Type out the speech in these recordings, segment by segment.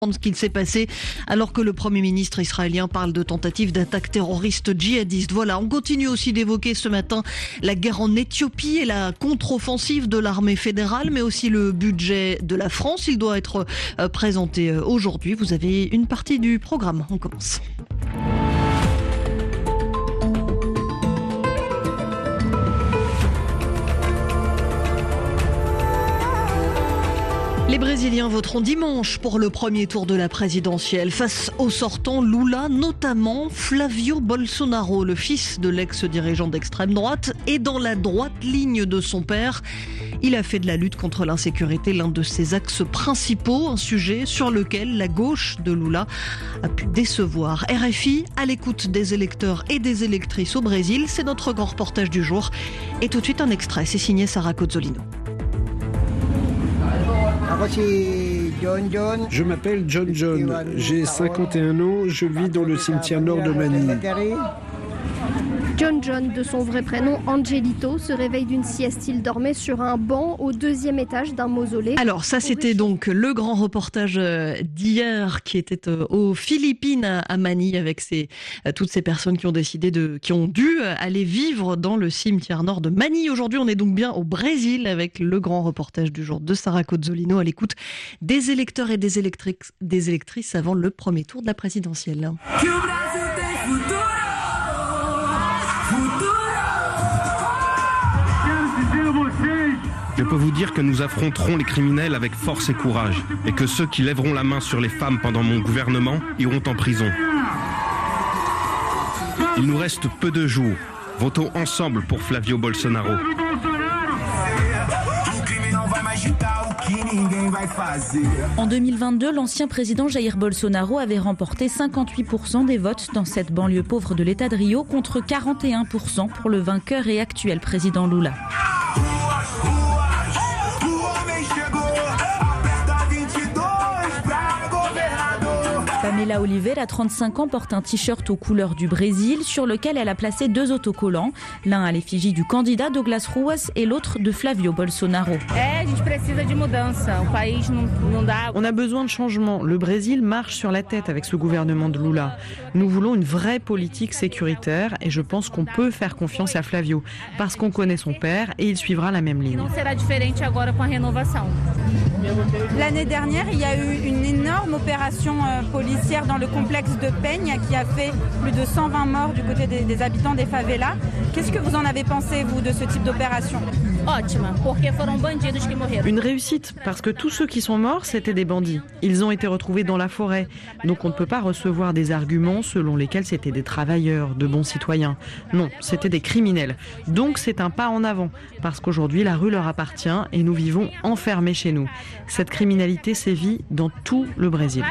Ce qu'il s'est passé alors que le Premier ministre israélien parle de tentatives d'attaque terroriste djihadiste. Voilà, on continue aussi d'évoquer ce matin la guerre en Éthiopie et la contre-offensive de l'armée fédérale, mais aussi le budget de la France. Il doit être présenté aujourd'hui. Vous avez une partie du programme. On commence. Les Brésiliens voteront dimanche pour le premier tour de la présidentielle. Face au sortant Lula, notamment Flavio Bolsonaro, le fils de l'ex-dirigeant d'extrême droite, est dans la droite ligne de son père. Il a fait de la lutte contre l'insécurité l'un de ses axes principaux, un sujet sur lequel la gauche de Lula a pu décevoir. RFI, à l'écoute des électeurs et des électrices au Brésil, c'est notre grand reportage du jour. Et tout de suite un extrait, c'est signé Sarah Cozzolino. Je m'appelle John, j'ai 51 ans, je vis dans le cimetière nord de Manille. John, de son vrai prénom Angelito, se réveille d'une sieste. Il dormait sur un banc au 2e étage d'un mausolée. Alors ça, c'était donc le grand reportage d'hier qui était aux Philippines à Manille avec toutes ces personnes qui ont dû aller vivre dans le cimetière nord de Manille. Aujourd'hui, on est donc bien au Brésil avec le grand reportage du jour de Sarah Cozzolino à l'écoute des électeurs et des électrices avant le premier tour de la présidentielle. Je peux vous dire que nous affronterons les criminels avec force et courage, et que ceux qui lèveront la main sur les femmes pendant mon gouvernement iront en prison. Il nous reste peu de jours. Votons ensemble pour Flavio Bolsonaro. En 2022, l'ancien président Jair Bolsonaro avait remporté 58% des votes dans cette banlieue pauvre de l'État de Rio contre 41% pour le vainqueur et actuel président Lula. Pamela Oliveira, 35 ans, porte un t-shirt aux couleurs du Brésil sur lequel elle a placé 2 autocollants, l'un à l'effigie du candidat Douglas Ruas et l'autre de Flavio Bolsonaro. On a besoin de changement. Le Brésil marche sur la tête avec ce gouvernement de Lula. Nous voulons une vraie politique sécuritaire et je pense qu'on peut faire confiance à Flavio parce qu'on connaît son père et il suivra la même ligne. L'année dernière, il y a eu une énorme opération policière dans le complexe de Peña qui a fait plus de 120 morts du côté des habitants des favelas. Qu'est-ce que vous en avez pensé, vous, de ce type d'opération ? Une réussite, parce que tous ceux qui sont morts, c'était des bandits. Ils ont été retrouvés dans la forêt. Donc on ne peut pas recevoir des arguments selon lesquels c'était des travailleurs, de bons citoyens. Non, c'était des criminels. Donc c'est un pas en avant, parce qu'aujourd'hui la rue leur appartient et nous vivons enfermés chez nous. Cette criminalité sévit dans tout le Brésil.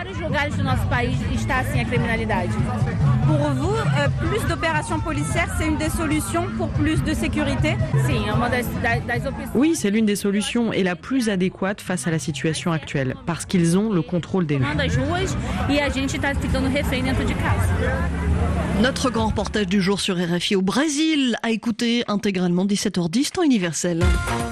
Pour vous, plus d'opérations policières, c'est une des solutions pour plus de sécurité ? Oui, c'est l'une des solutions et la plus adéquate face à la situation actuelle, parce qu'ils ont le contrôle des rues. Notre grand reportage du jour sur RFI au Brésil, à écouter intégralement 17h10, temps universel.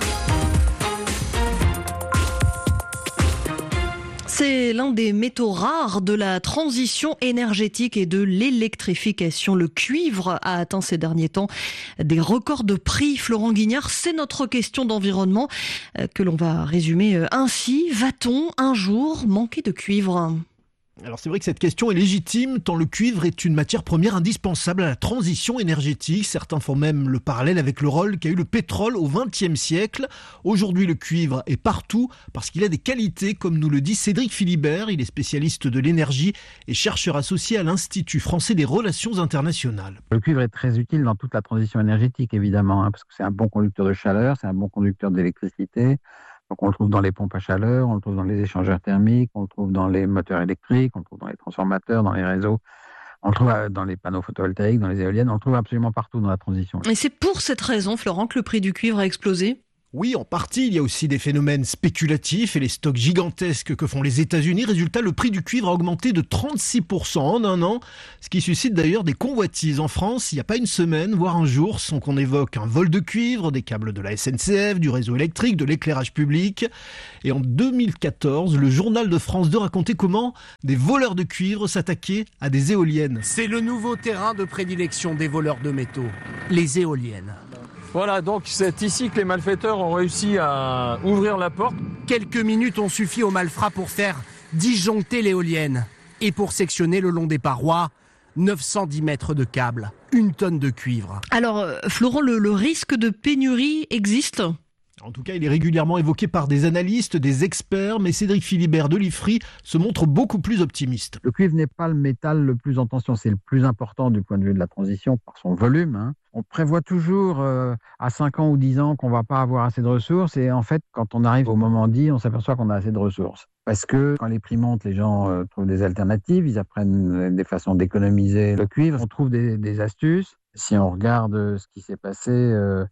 C'est l'un des métaux rares de la transition énergétique et de l'électrification. Le cuivre a atteint ces derniers temps des records de prix. Florent Guignard, c'est notre question d'environnement que l'on va résumer ainsi. Va-t-on un jour manquer de cuivre ? Alors c'est vrai que cette question est légitime tant le cuivre est une matière première indispensable à la transition énergétique. Certains font même le parallèle avec le rôle qu'a eu le pétrole au XXe siècle. Aujourd'hui le cuivre est partout parce qu'il a des qualités comme nous le dit Cédric Philibert. Il est spécialiste de l'énergie et chercheur associé à l'Institut français des relations internationales. Le cuivre est très utile dans toute la transition énergétique évidemment parce que c'est un bon conducteur de chaleur, c'est un bon conducteur d'électricité. Donc on le trouve dans les pompes à chaleur, on le trouve dans les échangeurs thermiques, on le trouve dans les moteurs électriques, on le trouve dans les transformateurs, dans les réseaux, on le trouve dans les panneaux photovoltaïques, dans les éoliennes, on le trouve absolument partout dans la transition. Et c'est pour cette raison, Florent, que le prix du cuivre a explosé ? Oui, en partie, il y a aussi des phénomènes spéculatifs et les stocks gigantesques que font les États-Unis. Résultat, le prix du cuivre a augmenté de 36% en un an, ce qui suscite d'ailleurs des convoitises. En France, il n'y a pas une semaine, voire un jour, sans qu'on évoque un vol de cuivre, des câbles de la SNCF, du réseau électrique, de l'éclairage public. Et en 2014, le Journal de France 2 racontait comment des voleurs de cuivre s'attaquaient à des éoliennes. C'est le nouveau terrain de prédilection des voleurs de métaux, les éoliennes. Voilà, donc c'est ici que les malfaiteurs ont réussi à ouvrir la porte. Quelques minutes ont suffi aux malfrats pour faire disjoncter l'éolienne et pour sectionner le long des parois 910 mètres de câbles, 1 tonne de cuivre. Alors, Florent, le risque de pénurie existe ? En tout cas, il est régulièrement évoqué par des analystes, des experts, mais Cédric Philibert de l'IFRI se montre beaucoup plus optimiste. Le cuivre n'est pas le métal le plus en tension, c'est le plus important du point de vue de la transition par son volume. On prévoit toujours à 5 ans ou 10 ans qu'on ne va pas avoir assez de ressources et en fait, quand on arrive au moment dit, on s'aperçoit qu'on a assez de ressources. Parce que quand les prix montent, les gens trouvent des alternatives, ils apprennent des façons d'économiser le cuivre, on trouve des astuces. Si on regarde ce qui s'est passé...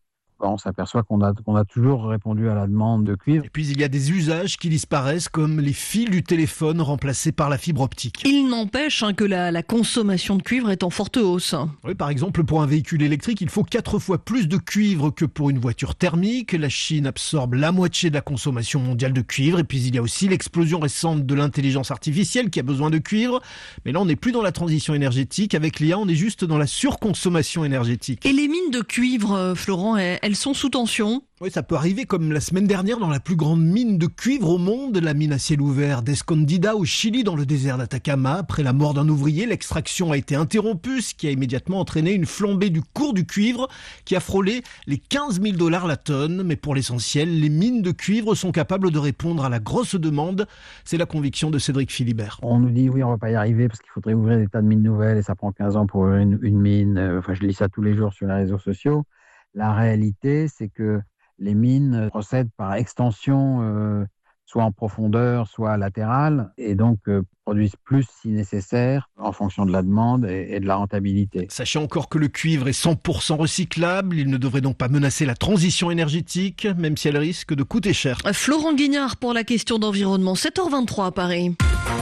on s'aperçoit qu'on a toujours répondu à la demande de cuivre. Et puis il y a des usages qui disparaissent comme les fils du téléphone remplacés par la fibre optique. Il n'empêche que la consommation de cuivre est en forte hausse. Oui, par exemple, pour un véhicule électrique, il faut 4 fois plus de cuivre que pour une voiture thermique. La Chine absorbe la moitié de la consommation mondiale de cuivre. Et puis il y a aussi l'explosion récente de l'intelligence artificielle qui a besoin de cuivre. Mais là, on n'est plus dans la transition énergétique. Avec l'IA, on est juste dans la surconsommation énergétique. Et les mines de cuivre, Florent, elles sont sous tension. Oui, ça peut arriver comme la semaine dernière dans la plus grande mine de cuivre au monde, la mine à ciel ouvert d'Escondida au Chili dans le désert d'Atacama. Après la mort d'un ouvrier, l'extraction a été interrompue, ce qui a immédiatement entraîné une flambée du cours du cuivre qui a frôlé les $15 000 la tonne. Mais pour l'essentiel, les mines de cuivre sont capables de répondre à la grosse demande. C'est la conviction de Cédric Philibert. On nous dit oui, on va pas y arriver parce qu'il faudrait ouvrir des tas de mines nouvelles et ça prend 15 ans pour ouvrir une mine. Enfin, je lis ça tous les jours sur les réseaux sociaux. La réalité, c'est que les mines procèdent par extension, soit en profondeur, soit latérale, et donc produisent plus si nécessaire en fonction de la demande et de la rentabilité. Sachez encore que le cuivre est 100% recyclable, il ne devrait donc pas menacer la transition énergétique, même si elle risque de coûter cher. Florent Guignard pour la question d'environnement, 7h23 à Paris.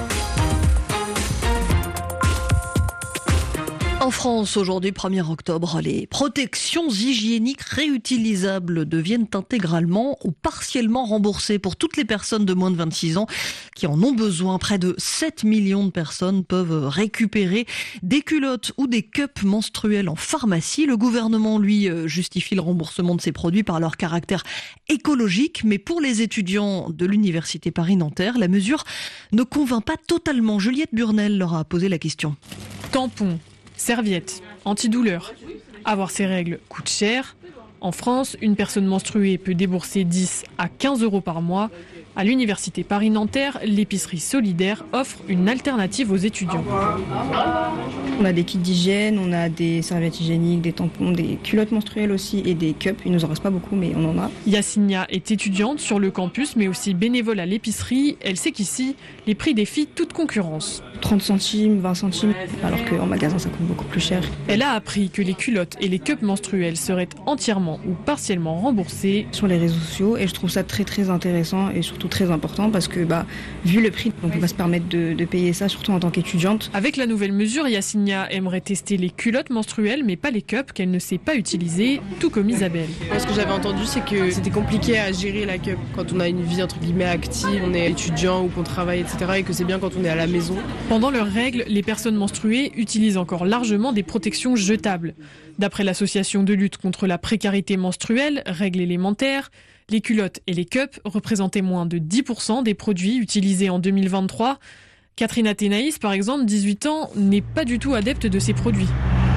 En France, aujourd'hui, 1er octobre, les protections hygiéniques réutilisables deviennent intégralement ou partiellement remboursées pour toutes les personnes de moins de 26 ans qui en ont besoin. Près de 7 millions de personnes peuvent récupérer des culottes ou des cups menstruels en pharmacie. Le gouvernement, lui, justifie le remboursement de ces produits par leur caractère écologique. Mais pour les étudiants de l'Université Paris-Nanterre, la mesure ne convainc pas totalement. Juliette Burnel leur a posé la question. Tampons, serviettes, antidouleurs. Avoir ces règles coûte cher. En France, une personne menstruée peut débourser 10 à 15 € par mois. À l'Université Paris-Nanterre, l'épicerie solidaire offre une alternative aux étudiants. On a des kits d'hygiène, on a des serviettes hygiéniques, des tampons, des culottes menstruelles aussi et des cups. Il nous en reste pas beaucoup, mais on en a. Yassinia est étudiante sur le campus, mais aussi bénévole à l'épicerie. Elle sait qu'ici, les prix défient toute concurrence. 30 centimes, 20 centimes, alors qu'en magasin, ça coûte beaucoup plus cher. Elle a appris que les culottes et les cups menstruels seraient entièrement ou partiellement remboursés sur les réseaux sociaux, et je trouve ça très très intéressant et surtout très important parce que vu le prix, on peut pas se permettre de payer ça, surtout en tant qu'étudiante. Avec la nouvelle mesure, Yassinia aimerait tester les culottes menstruelles mais pas les cups qu'elle ne sait pas utiliser, tout comme Isabelle. Ce que j'avais entendu, c'est que c'était compliqué à gérer la cup quand on a une vie entre guillemets active, on est étudiant ou qu'on travaille, etc. et que c'est bien quand on est à la maison. Pendant leurs règles, les personnes menstruées utilisent encore largement des protections jetables. D'après l'association de lutte contre la précarité menstruelle, Règles élémentaires, les culottes et les cups représentaient moins de 10% des produits utilisés en 2023. Catherine Athénaïs, par exemple, 18 ans, n'est pas du tout adepte de ces produits.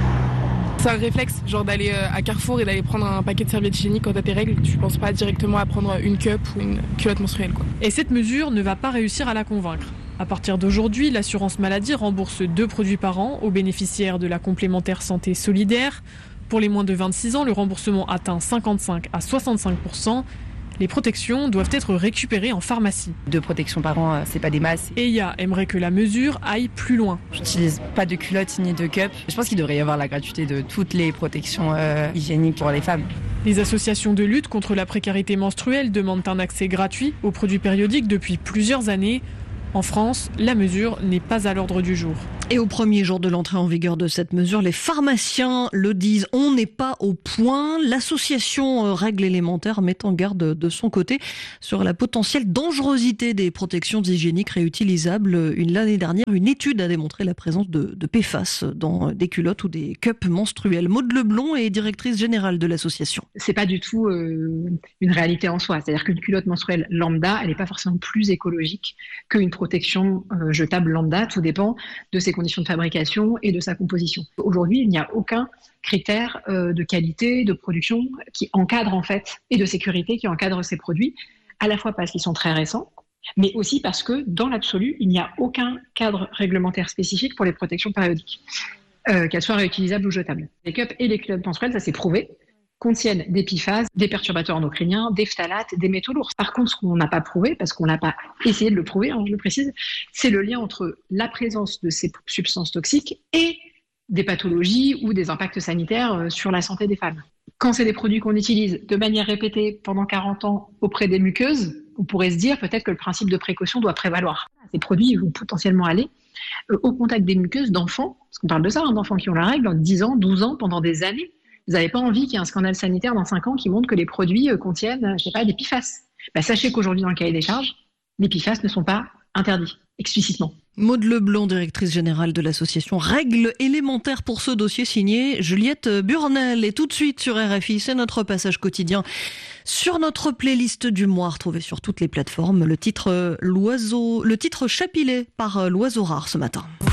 C'est un réflexe, genre d'aller à Carrefour et d'aller prendre un paquet de serviettes hygiéniques quand t'as tes règles. Tu penses pas directement à prendre une cup ou une culotte menstruelle, quoi. Et cette mesure ne va pas réussir à la convaincre. À partir d'aujourd'hui, l'assurance maladie rembourse 2 produits par an aux bénéficiaires de la complémentaire santé solidaire. Pour les moins de 26 ans, le remboursement atteint 55 à 65%. Les protections doivent être récupérées en pharmacie. 2 protections par an, c'est pas des masses. EIA aimerait que la mesure aille plus loin. J'utilise pas de culottes ni de cup. Je pense qu'il devrait y avoir la gratuité de toutes les protections hygiéniques pour les femmes. Les associations de lutte contre la précarité menstruelle demandent un accès gratuit aux produits périodiques depuis plusieurs années. En France, la mesure n'est pas à l'ordre du jour. Et au premier jour de l'entrée en vigueur de cette mesure, les pharmaciens le disent, on n'est pas au point. L'association Règles élémentaires met en garde de son côté sur la potentielle dangerosité des protections hygiéniques réutilisables. L'année dernière, une étude a démontré la présence de PFAS dans des culottes ou des cups menstruels. Maude Leblond est directrice générale de l'association. C'est pas du tout une réalité en soi. C'est-à-dire qu'une culotte menstruelle lambda, elle n'est pas forcément plus écologique qu'une protection jetable lambda. Tout dépend de ses conditions de fabrication et de sa composition. Aujourd'hui, il n'y a aucun critère de qualité, de production qui encadre en fait, et de sécurité qui encadre ces produits, à la fois parce qu'ils sont très récents, mais aussi parce que dans l'absolu, il n'y a aucun cadre réglementaire spécifique pour les protections périodiques, qu'elles soient réutilisables ou jetables. Les cups et les culottes menstruelles, ça s'est prouvé, contiennent des PFAS, des perturbateurs endocriniens, des phtalates, des métaux lourds. Par contre, ce qu'on n'a pas prouvé, parce qu'on n'a pas essayé de le prouver, je le précise, c'est le lien entre la présence de ces substances toxiques et des pathologies ou des impacts sanitaires sur la santé des femmes. Quand c'est des produits qu'on utilise de manière répétée pendant 40 ans auprès des muqueuses, on pourrait se dire peut-être que le principe de précaution doit prévaloir. Ces produits vont potentiellement aller au contact des muqueuses d'enfants, parce qu'on parle de ça, d'enfants qui ont la règle, 10 ans, 12 ans, pendant des années. Vous n'avez pas envie qu'il y ait un scandale sanitaire dans 5 ans qui montre que les produits contiennent, des PFAS. Sachez qu'aujourd'hui, dans le cahier des charges, les PFAS ne sont pas interdits, explicitement. Maude Leblond, directrice générale de l'association Règles élémentaires pour ce dossier signé Juliette Burnel. Et tout de suite sur RFI, c'est notre passage quotidien sur notre playlist du mois, retrouvée sur toutes les plateformes. Le titre Chapilet par l'Oiseau Rare ce matin.